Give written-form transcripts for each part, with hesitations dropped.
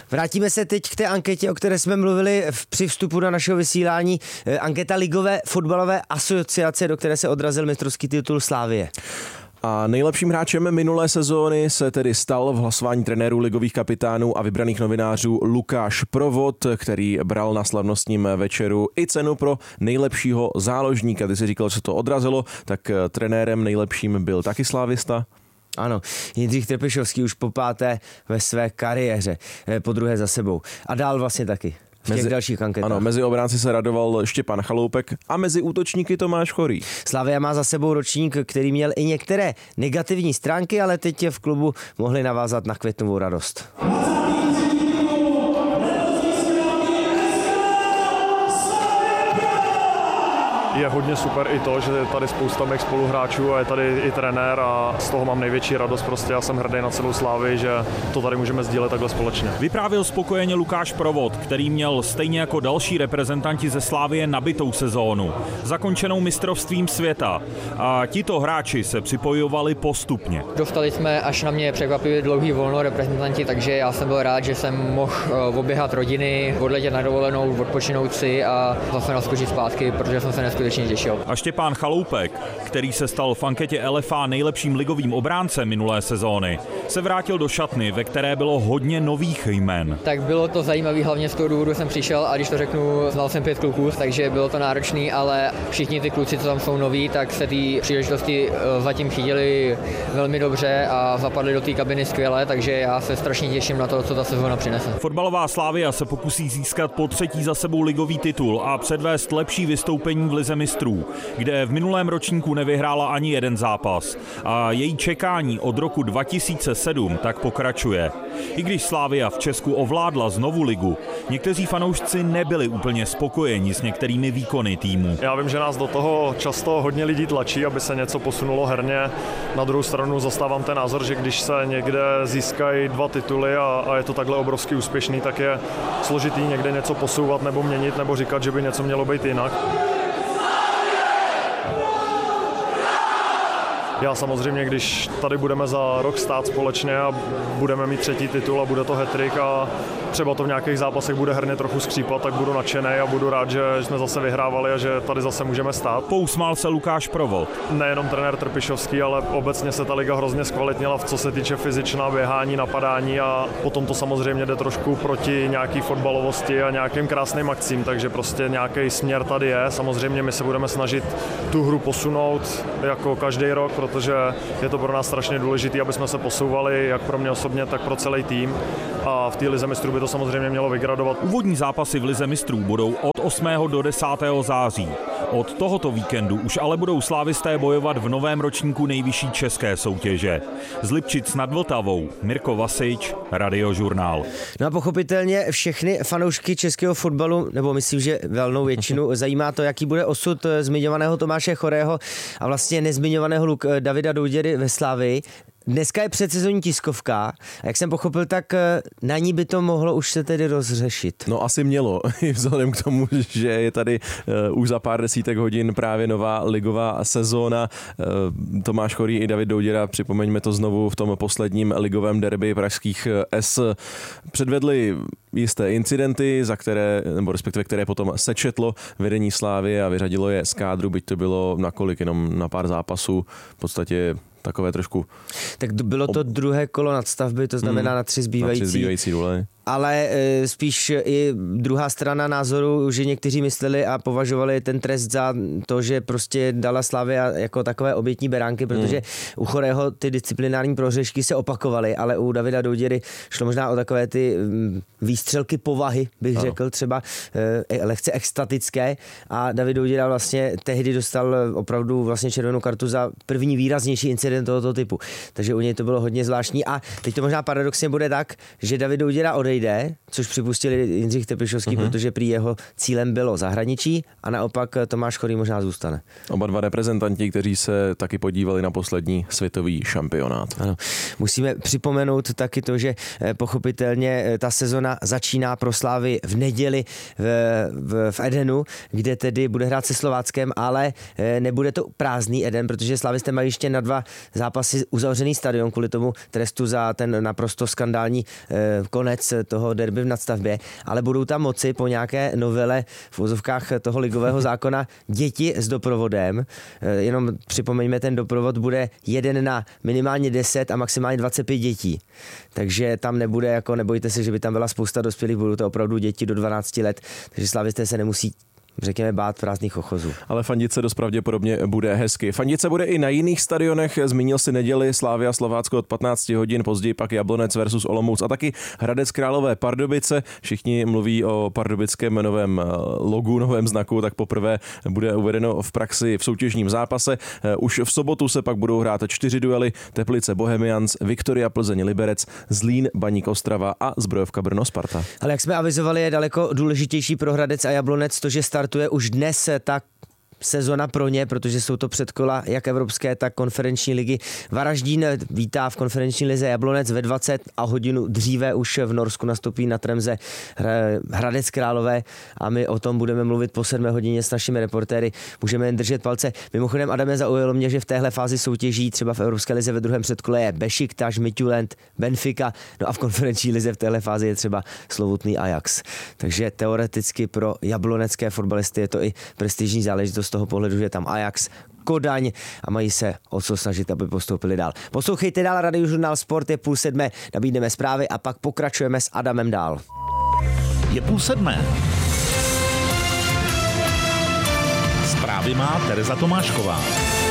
Vrátíme se teď k té anketě, o které jsme mluvili při vstupu do našeho vysílání. Anketa Ligové fotbalové asociace, do které se odrazil mistrovský titul Slavie. A nejlepším hráčem minulé sezóny se tedy stal v hlasování trenérů, ligových kapitánů a vybraných novinářů Lukáš Provod, který bral na slavnostním večeru i cenu pro nejlepšího záložníka. Ty jsi říkal, že se to odrazilo, tak trenérem nejlepším byl taky slávista. Ano, Jindřich Trpišovský už po páté ve své kariéře, po druhé za sebou. A dál vlastně taky. V těch dalších anketách. Ano, mezi obránci se radoval Štěpán Chaloupek a mezi útočníky Tomáš Chorý. Slavia má za sebou ročník, který měl i některé negativní stránky, ale teď v klubu mohli navázat na květnovou radost. Je hodně super i to, že je tady spousta mých spoluhráčů a je tady i trenér a z toho mám největší radost. Prostě já jsem hrdý na celou Slávy, že to tady můžeme sdílet takhle společně. Vyprávěl spokojeně Lukáš Provod, který měl stejně jako další reprezentanti ze Slávie nabitou sezónu, zakončenou mistrovstvím světa. A tito hráči se připojovali postupně. Dostali jsme až na mě překvapivě dlouhý volno reprezentanti, takže já jsem byl rád, že jsem mohl oběhat rodiny, odletět na dovolenou, odpočinout si a zase naskočit zpátky, protože jsem se neskutečně těšil. A Štěpán Chaloupek, který se stal v anketě LFA nejlepším ligovým obráncem minulé sezóny, se vrátil do šatny, ve které bylo hodně nových jmen. Tak bylo to zajímavé, hlavně z toho důvodu jsem přišel a když to řeknu, znal jsem 5 kluků, takže bylo to náročný, ale všichni ty kluci, co tam jsou noví, tak se té příležitosti zatím chytili velmi dobře a zapadli do té kabiny skvěle, takže já se strašně těším na to, co ta sezóna přinese. Fotbalová Slavia se pokusí získat po třetí za sebou ligový titul a předvést lepší vystoupení v lize mistrů, kde v minulém ročníku nevyhrála ani jeden zápas a její čekání od roku 2007 tak pokračuje. I když Slavia v Česku ovládla znovu ligu, někteří fanoušci nebyli úplně spokojeni s některými výkony týmu. Já vím, že nás do toho často hodně lidí tlačí, aby se něco posunulo herně. Na druhou stranu zastávám ten názor, že když se někde získají 2 tituly a je to takhle obrovsky úspěšný, tak je složitý někde něco posouvat nebo měnit nebo říkat, že by něco mělo být jinak. Já samozřejmě, když tady budeme za rok stát společně a budeme mít 3. titul a bude to hat-trick a třeba to v nějakých zápasech bude herně trochu skřípat, tak budu nadšený a budu rád, že jsme zase vyhrávali a že tady zase můžeme stát. Pousmál se Lukáš Provod. Nejenom trenér Trpišovský, ale obecně se ta liga hrozně zkvalitnila, co se týče fyzičná, běhání, napadání a potom to samozřejmě jde trošku proti nějaký fotbalovosti a nějakým krásným akcím, takže prostě nějaký směr tady je. Samozřejmě my se budeme snažit tu hru posunout jako každý rok, protože je to pro nás strašně důležité, aby jsme se posouvali, jak pro mě osobně, tak pro celý tým. A v té lize mistrů by to samozřejmě mělo vygradovat. Úvodní zápasy v lize mistrů budou od 8. do 10. září. Od tohoto víkendu už ale budou slávisté bojovat v novém ročníku nejvyšší české soutěže. Z Lipčic nad Vltavou, Mirko Vasič, Radiožurnál. No a pochopitelně všechny fanoušky českého fotbalu, nebo myslím, že valnou většinu, zajímá to, jaký bude osud zmiňovaného Tomáše Chorého a vlastně nezmiňovaného Davida Douděry ve Slavii. Dneska je předsezonní tiskovka a jak jsem pochopil, tak na ní by to mohlo už se tedy rozřešit. No asi mělo, vzhledem k tomu, že je tady už za pár desítek hodin právě nová ligová sezóna. Tomáš Chorý i David Douděra, připomeňme to znovu, v tom posledním ligovém derby pražských S předvedli jisté incidenty, za které, nebo respektive které potom sečetlo vedení Slávy a vyřadilo je z kádru, byť to bylo nakolik jenom na pár zápasů, v podstatě takové trošku. Tak bylo to druhé kolo nadstavby, to znamená na 3 zbývající dole. Ale spíš i druhá strana názoru, že někteří mysleli a považovali ten trest za to, že prostě dala Slavia jako takové obětní beránky, protože u Chorého ty disciplinární prohřešky se opakovaly, ale u Davida Douděry šlo možná o takové ty výstřelky povahy, bych řekl, třeba lehce extatické a David Douděra vlastně tehdy dostal opravdu vlastně červenou kartu za první výraznější incident tohoto typu. Takže u něj to bylo hodně zvláštní a teď to možná paradoxně bude tak, že David Douděra odejde, což připustil Jindřich Trpišovský, protože prý jeho cílem bylo zahraničí a naopak Tomáš Chorý možná zůstane. Oba dva reprezentanti, kteří se taky podívali na poslední světový šampionát. Ano. Musíme připomenout taky to, že pochopitelně ta sezona začíná pro Slávy v neděli v Edenu, kde tedy bude hrát se Slováckem, ale nebude to prázdný Eden, protože Slavisté mají ještě na 2 zápasy uzavřený stadion kvůli tomu trestu za ten naprosto skandální konec toho derby v Nadstavbě, ale budou tam moci po nějaké novele v uvozovkách toho ligového zákona děti s doprovodem. Jenom připomeňme, ten doprovod bude jeden na minimálně 10 a maximálně 25 dětí. Takže tam nebude, jako nebojte se, že by tam byla spousta dospělých, budou to opravdu děti do 12 let, takže slavisté se nemusí, řekněme, bát prázdných ochozů. Ale fandit se dost pravděpodobně bude hezky. Fandit se bude i na jiných stadionech. Zmínil si neděli Slavia Slovácko od 15 hodin, později pak Jablonec versus Olomouc a taky Hradec Králové Pardubice. Všichni mluví o pardubickém novém logu, novém znaku, tak poprvé bude uvedeno v praxi v soutěžním zápase. Už v sobotu se pak budou hrát 4 duely: Teplice Bohemians, Viktoria Plzeň Liberec, Zlín Baník Ostrava a Zbrojovka Brno Sparta. Ale jak jsme avizovali, je daleko důležitější pro Hradec a Jablonec to, že startuje už dnes ta sezona pro ně, protože jsou to předkola jak evropské, tak konferenční ligy. Varaždín vítá v konferenční lize Jablonec ve 20 a hodinu dříve už v Norsku nastoupí na Tremze Hradec Králové a my o tom budeme mluvit po 7 hodině s našimi reportéry. Můžeme jen držet palce. Mimochodem, Adame, zaujalo mě, že v téhle fázi soutěží třeba v evropské lize ve druhém předkole je Bešiktaš, Midtjylland, Benfica, no a v konferenční lize v téhle fázi je třeba slovutný Ajax. Takže teoreticky pro jablonecké fotbalisty je to i prestižní záležitost z toho pohledu, že je tam Ajax, Kodaň a mají se o co snažit, aby postoupili dál. Poslouchejte dál Radiožurnál Sport, je 6:30, nabídneme zprávy a pak pokračujeme s Adamem dál. Je 6:30. Zprávy má Tereza Tomášková.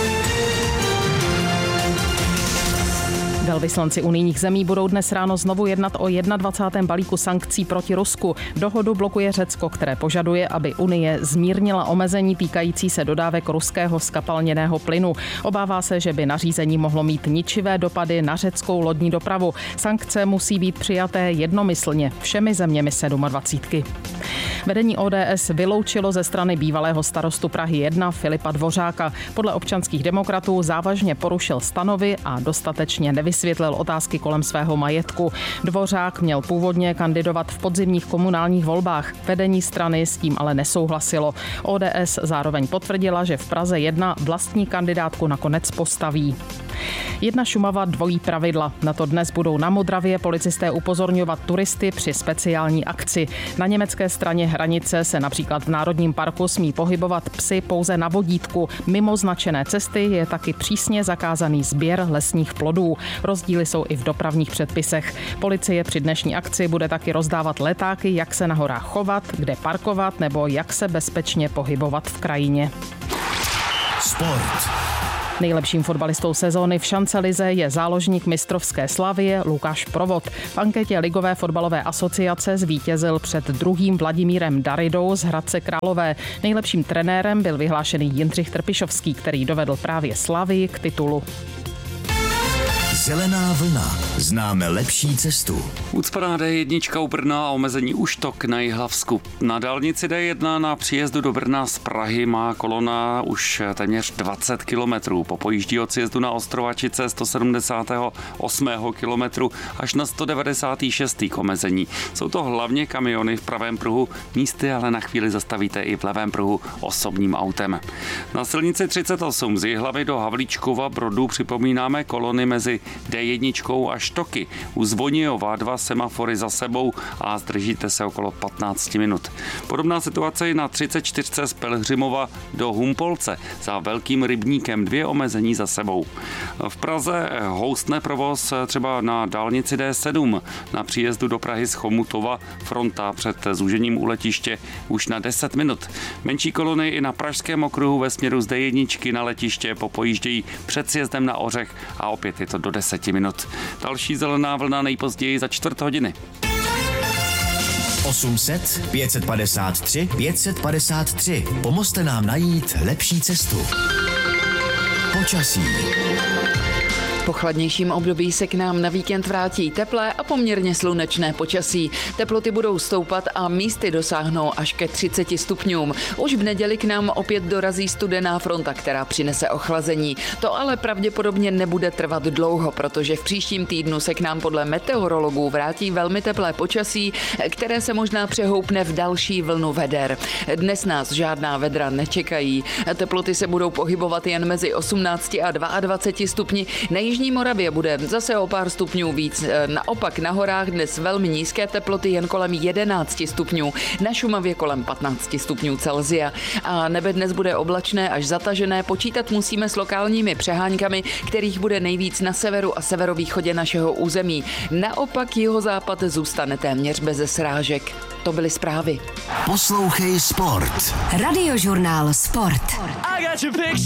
Velvyslanci unijních zemí budou dnes ráno znovu jednat o 21. balíku sankcí proti Rusku. Dohodu blokuje Řecko, které požaduje, aby Unie zmírnila omezení týkající se dodávek ruského zkapalněného plynu. Obává se, že by nařízení mohlo mít ničivé dopady na řeckou lodní dopravu. Sankce musí být přijaté jednomyslně všemi zeměmi 27. Vedení ODS vyloučilo ze strany bývalého starostu Prahy 1 Filipa Dvořáka. Podle občanských demokratů závažně porušil stanovy a dostatečně nevysvětlil otázky kolem svého majetku. Dvořák měl původně kandidovat v podzimních komunálních volbách. Vedení strany s tím ale nesouhlasilo. ODS zároveň potvrdila, že v Praze 1 vlastní kandidátku nakonec postaví. Jedna Šumava, dvojí pravidla. Na to dnes budou na Modravě policisté upozorňovat turisty při speciální akci. Na německé straně hranice se například v Národním parku smí pohybovat psy pouze na vodítku. Mimo značené cesty je taky přísně zakázaný sběr lesních plodů. Rozdíly jsou i v dopravních předpisech. Policie při dnešní akci bude taky rozdávat letáky, jak se na horách chovat, kde parkovat nebo jak se bezpečně pohybovat v krajině. Sport. Nejlepším fotbalistou sezóny v šancelize je záložník mistrovské Slavie Lukáš Provod. V anketě Ligové fotbalové asociace zvítězil před druhým Vladimírem Daridou z Hradce Králové. Nejlepším trenérem byl vyhlášený Jindřich Trpišovský, který dovedl právě Slavii k titulu. Zelená vlna. Známe lepší cestu. Ucpaná D1 u Brna a omezení Úštok na Jihlavsku. Na dálnici D1 na příjezdu do Brna z Prahy má kolona už téměř 20 kilometrů. Popojíždí od sjezdu na Ostrovačice 178 kilometru až na 196. k omezení. Jsou to hlavně kamiony v pravém pruhu, místy ale na chvíli zastavíte i v levém pruhu osobním autem. Na silnici 38 z Jihlavy do Havlíčkova Brodu připomínáme kolony mezi D1 a Štoky. U Zvonijova 2 semafory za sebou a zdržíte se okolo 15 minut. Podobná situace je na 34 z Pelhřimova do Humpolce. Za Velkým Rybníkem 2 omezení za sebou. V Praze houstne provoz třeba na dálnici D7. Na příjezdu do Prahy z Chomutova fronta před zúžením u letiště už na 10 minut. Menší kolony i na Pražském okruhu ve směru z D1 na letiště popojíždějí před sjezdem na Ořech a opět je to do 10 minut. Další zelená vlna nejpozději za 4 hodiny. 800 553 553. Pomozte nám najít lepší cestu. Počasí. Po chladnějším období se k nám na víkend vrátí teplé a poměrně slunečné počasí. Teploty budou stoupat a místy dosáhnou až ke 30 stupňům. Už v neděli k nám opět dorazí studená fronta, která přinese ochlazení. To ale pravděpodobně nebude trvat dlouho, protože v příštím týdnu se k nám podle meteorologů vrátí velmi teplé počasí, které se možná přehoupne v další vlnu veder. Dnes nás žádná vedra nečekají. Teploty se budou pohybovat jen mezi 18 a 22 stupni. Jižní Moravě bude zase o pár stupňů víc. Naopak na horách dnes velmi nízké teploty, jen kolem 11 stupňů. Na Šumavě kolem 15 stupňů Celsia. A nebe dnes bude oblačné až zatažené. Počítat musíme s lokálními přeháňkami, kterých bude nejvíc na severu a severovýchodě našeho území. Naopak jihozápad zůstane téměř beze srážek. To byly zprávy. Poslouchej Sport. Radiožurnál Sport.